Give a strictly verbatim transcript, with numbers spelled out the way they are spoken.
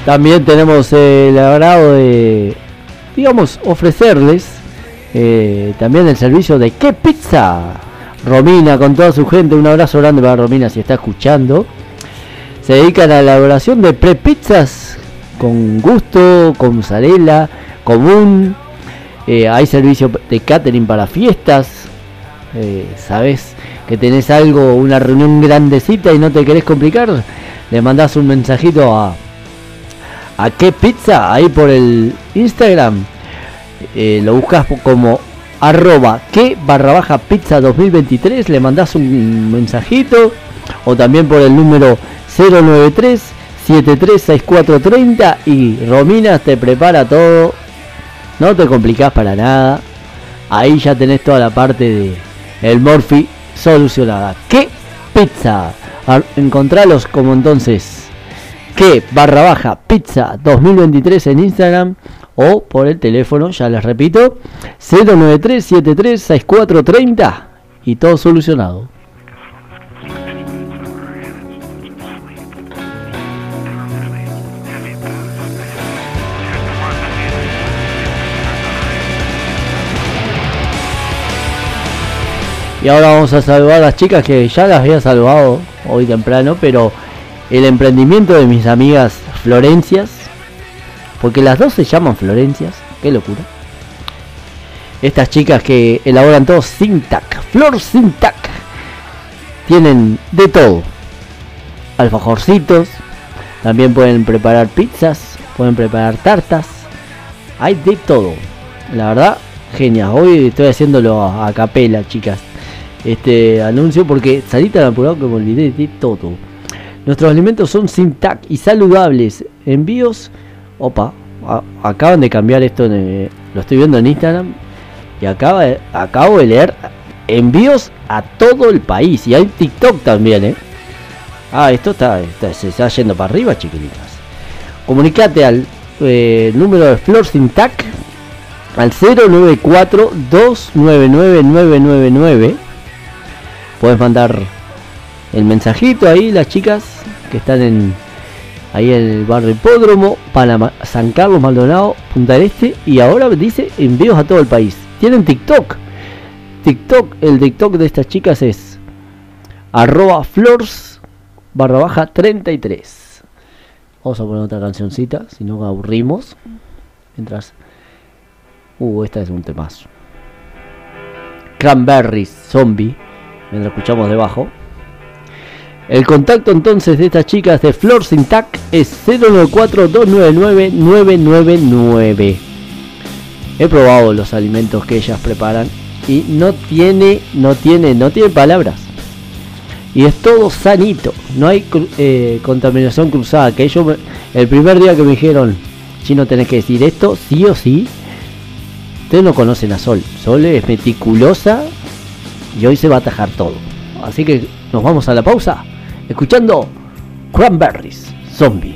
También tenemos eh, el agrado de, digamos, ofrecerles eh, también el servicio de ¿Qué Pizza? Romina con toda su gente, un abrazo grande para Romina si está escuchando. Se dedican a la elaboración de pre-pizzas con gusto, con mozzarella, común. Eh, hay servicio de catering para fiestas. Eh, ¿Sabes que tenés algo, una reunión grandecita y no te querés complicar? Le mandás un mensajito a a qué pizza ahí por el Instagram. Eh, lo buscas como arroba que barra baja pizza dos mil veintitrés. Le mandás un mensajito o también por el número cero nueve tres siete tres seis cuatro tres cero y Romina te prepara todo. No te complicás para nada. Ahí ya tenés toda la parte de el Morphy solucionada. ¿Qué pizza? Encontralos como entonces que barra baja pizza dos mil veintitrés en Instagram o por el teléfono, ya les repito, cero nueve tres siete tres seis cuatro tres cero y todo solucionado. Y ahora vamos a saludar a las chicas que ya las había saludado hoy temprano, pero el emprendimiento de mis amigas Florencias, porque las dos se llaman Florencias, qué locura. Estas chicas que elaboran todo sin tac, Flor sin tac, tienen de todo, alfajorcitos, también pueden preparar pizzas, pueden preparar tartas, hay de todo, la verdad, genial. Hoy estoy haciéndolo a, a capela, chicas, este anuncio porque salí tan apurado que me olvidé de todo. Nuestros alimentos son sin tac y saludables. Envíos, opa, a, acaban de cambiar esto, en el, lo estoy viendo en Instagram y acaba de, acabo de leer envíos a todo el país y hay TikTok también, eh. Ah, esto está, está se está yendo para arriba, chiquilitas. Comunicate al eh, número de Flor sin tac al cero nueve cuatro dos nueve nueve nueve nueve nueve. Puedes mandar el mensajito ahí, las chicas que están en ahí en el barrio Hipódromo, Panamá, San Carlos, Maldonado, Punta del Este, y ahora dice envíos a todo el país. Tienen TikTok. TikTok, el TikTok de estas chicas es arroba flors barra baja treinta y tres. Vamos a poner otra cancioncita, si no aburrimos. Mientras. Uh, esta es un temazo. Cranberries, Zombie. Mientras escuchamos debajo. El contacto entonces de estas chicas de Flor sin tac es cero nueve cuatro dos nueve nueve nueve nueve nueve. He probado los alimentos que ellas preparan y no tiene, no tiene, no tiene palabras. Y es todo sanito, no hay eh, contaminación cruzada. Que ellos, el primer día que me dijeron, chino, tenés que decir esto, sí o sí. Ustedes no conocen a Sol. Sol es meticulosa y hoy se va a atajar todo. Así que nos vamos a la pausa escuchando Cranberries, Zombie.